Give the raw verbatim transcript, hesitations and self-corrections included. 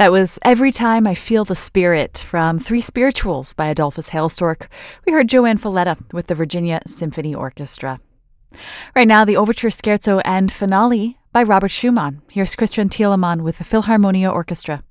That was Every Time I Feel the Spirit from Three Spirituals by Adolphus Hailstork. We heard Joanne Falletta with the Virginia Symphony Orchestra. Right now, the Overture Scherzo and Finale by Robert Schumann. Here's Christian Thielemann with the Philharmonia Orchestra.